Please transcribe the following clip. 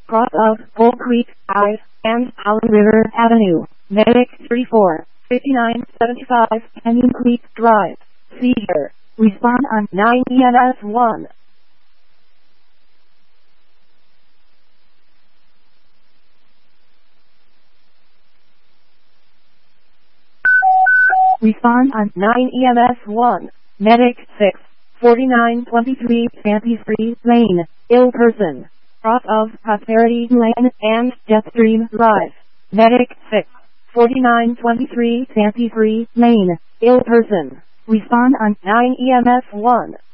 cross of Bull Creek Drive and Allen River Avenue. Medic 34, 5975 Canyon Creek Drive. Seizure. Respond on 9 EMS 1. Respond on 9 EMS 1. Medic 6, 4923 Santee Lane. Ill person. Cross of Prosperity Lane and Jetstream Drive. Medic 6, 4923 Santee Lane. Ill person. Respond on 9 EMS 1.